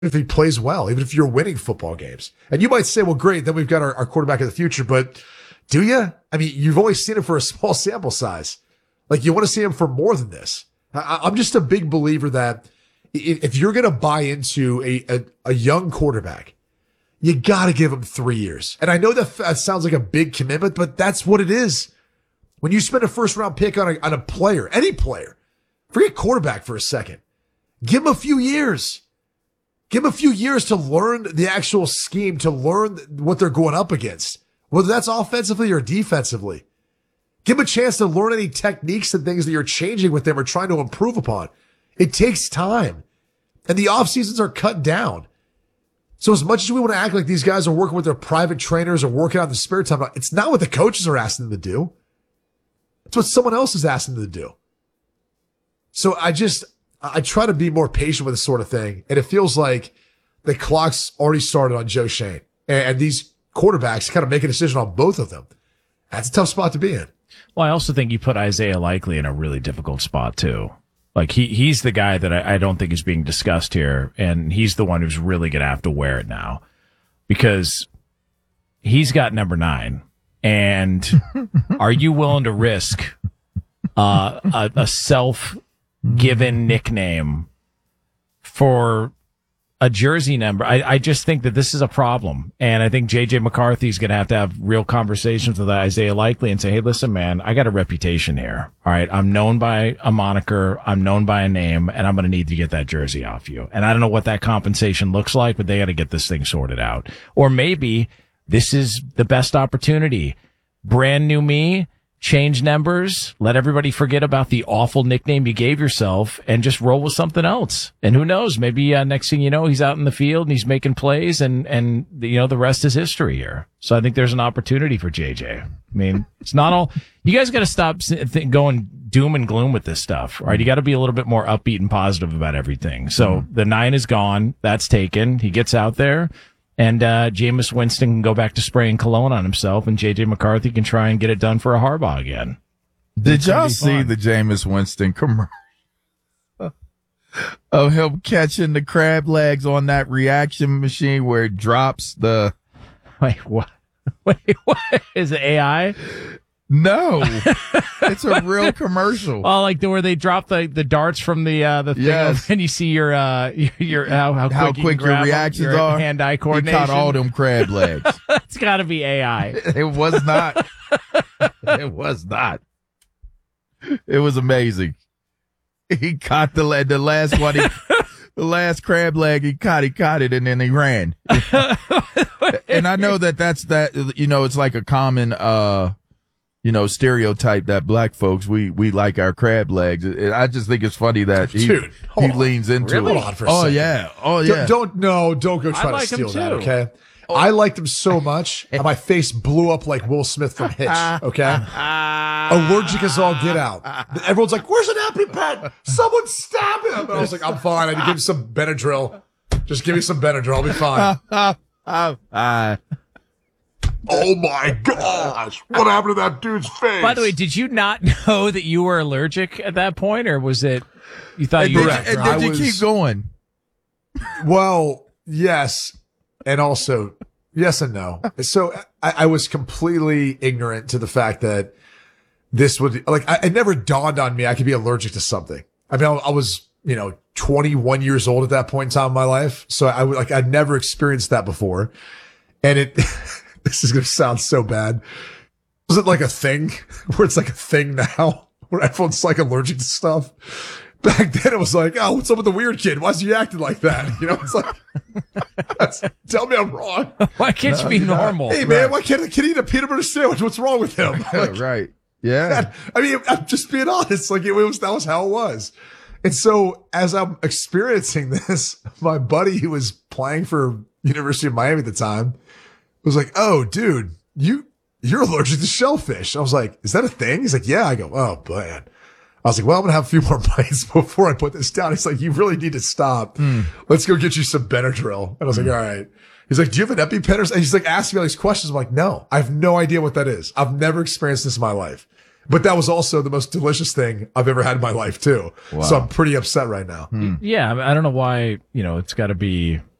if he plays well, even if you're winning football games. And you might say, well, great, then we've got our quarterback of the future. But do you? I mean, you've only seen him for a small sample size. Like, you want to see him for more than this. I'm just a big believer that if you're going to buy into a young quarterback, you got to give him 3 years. And I know that sounds like a big commitment, but that's what it is. When you spend a first round pick on a player, any player, forget quarterback for a second. Give him a few years. Give him a few years to learn the actual scheme, to learn what they're going up against, whether that's offensively or defensively. Give him a chance to learn any techniques and things that you're changing with them or trying to improve upon. It takes time. And the off seasons are cut down. So as much as we want to act like these guys are working with their private trainers or working out in the spare time, it's not what the coaches are asking them to do. It's what someone else is asking them to do. So I try to be more patient with this sort of thing. And it feels like the clock's already started on Joe Schoen. And these quarterbacks kind of make a decision on both of them. That's a tough spot to be in. Well, I also think you put Isaiah Likely in a really difficult spot too. Like he's the guy that I don't think is being discussed here. And he's the one who's really going to have to wear it now because he's got number 9. And are you willing to risk a self-given nickname for a jersey number? I just think that this is a problem. And I think J.J. McCarthy's going to have real conversations with Isaiah Likely and say, hey, listen, man, I got a reputation here. All right. I'm known by a moniker. I'm known by a name, and I'm going to need to get that jersey off you. And I don't know what that compensation looks like, but they got to get this thing sorted out. Or maybe this is the best opportunity. Brand new me, change numbers, let everybody forget about the awful nickname you gave yourself and just roll with something else. And who knows, maybe next thing you know, he's out in the field and he's making plays and the rest is history here. So I think there's an opportunity for JJ. I mean, it's not all, you guys got to stop going doom and gloom with this stuff, right? You got to be a little bit more upbeat and positive about everything. So the 9 is gone. That's taken. He gets out there. And Jameis Winston can go back to spraying cologne on himself, and J.J. McCarthy can try and get it done for a Harbaugh again. Did y'all see the Jameis Winston commercial of him catching the crab legs on that reaction machine where it drops the... Wait, what? Wait, what? Is it AI? No, it's a real commercial. Oh, like where they drop the darts from the thing, yes. And you see your how quick your reactions are, hand-eye coordination. He caught all them crab legs. It's got to be AI. It was not. It was not. It was amazing. He caught the last one. The last crab leg he caught it, and then he ran. And I know that's it's like a common stereotype that black folks, we like our crab legs. I just think it's funny that he leans into it. Hold on for a second. Oh yeah. Don't go try to steal that, okay? Oh. I liked him so much, and my face blew up like Will Smith from Hitch, okay? Allergic as all get out. Everyone's like, where's an EpiPen? Someone stab him! And I was like, I'm fine. I need to give him some Benadryl. Just give me some Benadryl. I'll be fine. Oh my gosh. What happened to that dude's face? By the way, did you not know that you were allergic at that point, or was it you thought you were? And did you keep going? Well, yes. And also, yes and no. So I was completely ignorant to the fact that this would, like, it never dawned on me I could be allergic to something. I mean, I was, 21 years old at that point in time in my life. So I'd never experienced that before. And this is going to sound so bad. Was it like a thing where it's like a thing now where everyone's like allergic to stuff? Back then it was like, oh, what's up with the weird kid? Why is he acting like that? It's like, tell me I'm wrong. Why can't you be normal? Hey man, why can't a kid eat a peanut butter sandwich? What's wrong with him? Like, right. Yeah. I mean, I'm just being honest. Like that was how it was. And so as I'm experiencing this, my buddy who was playing for University of Miami at the time was like, oh, dude, you're allergic to shellfish. I was like, is that a thing? He's like, yeah. I go, oh, man. I was like, well, I'm going to have a few more bites before I put this down. He's like, you really need to stop. Let's go get you some Benadryl. And I was like, all right. He's like, do you have an EpiPen? And he's like, asking me all these questions. I'm like, no, I have no idea what that is. I've never experienced this in my life. But that was also the most delicious thing I've ever had in my life too. Wow. So I'm pretty upset right now. Yeah, I don't know why, it's got to be